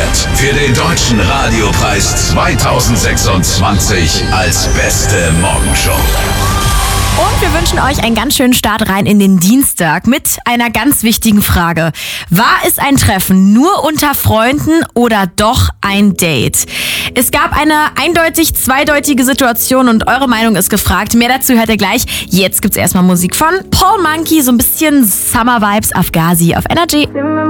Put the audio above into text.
nominiert für den Deutschen Radiopreis 2026 als beste Morgenshow. Und wir wünschen euch einen ganz schönen Start rein in den Dienstag mit einer ganz wichtigen Frage. War es ein Treffen nur unter Freunden oder doch ein Date? Es gab eine eindeutig zweideutige Situation und eure Meinung ist gefragt. Mehr dazu hört ihr gleich. Jetzt gibt's erstmal Musik von Paul Monkey, so ein bisschen Summer Vibes auf Gazi auf Energy.